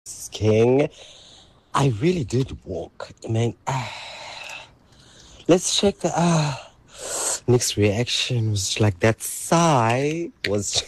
King. I really did walk. Man, let's check the Nick's reaction was like that sigh was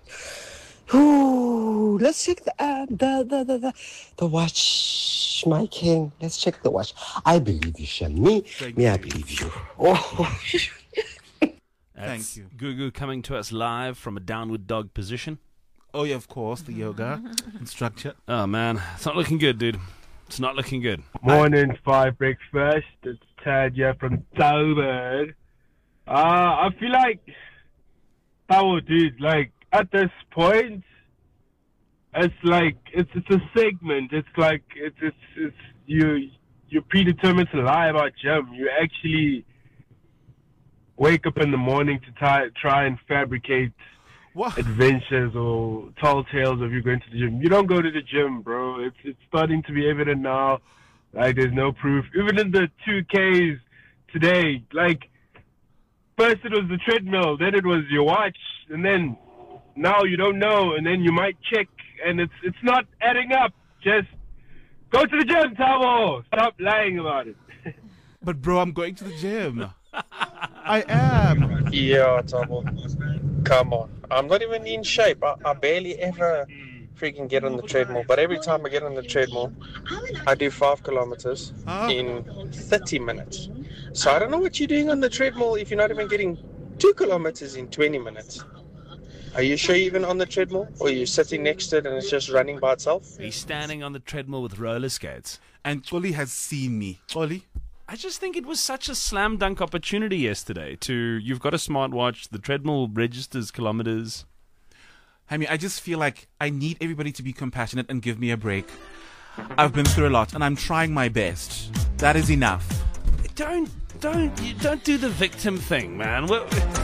Ooh, let's check the watch, my king. Let's check the watch. I believe you, Shem. Me, I believe you. Oh, Thank you. Gugu coming to us live from a downward dog position. Oh, yeah, of course, the yoga instructor. Oh, man. It's not looking good, dude. It's not looking good. Morning, Five Breakfast. It's Tad here from Joburg. I feel like, dude, like, at this point, it's like, it's a segment. It's like, it's you're predetermined to lie about gym. You actually wake up in the morning to try and fabricate adventures or tall tales of you going to the gym. You don't go to the gym, bro. It's starting to be evident now. Like, there's no proof. Even in the 2Ks today, like, first it was the treadmill, then it was your watch, and then now you don't know, and then you might check, and it's not adding up. Just go to the gym, Tabo. Stop lying about it. But, bro, I'm going to the gym. I am. Yeah, Tabo. Come on. I'm not even in shape. I barely ever freaking get on the treadmill. But every time I get on the treadmill, I do 5 kilometers in 30 minutes. So I don't know what you're doing on the treadmill if you're not even getting 2 kilometers in 20 minutes. Are you sure you're even on the treadmill? Or are you sitting next to it and it's just running by itself? He's standing on the treadmill with roller skates. And Choli has seen me. Choli? I just think it was such a slam dunk opportunity yesterday you've got a smartwatch, the treadmill registers kilometers. I mean, I just feel like I need everybody to be compassionate and give me a break. I've been through a lot and I'm trying my best. That is enough. Don't do the victim thing, man.